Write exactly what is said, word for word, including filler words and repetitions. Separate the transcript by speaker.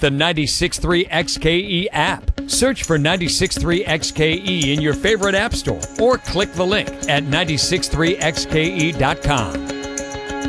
Speaker 1: the ninety-six point three X K E app. Search for ninety-six point three X K E in your favorite app store or click the link at nine six three X K E dot com.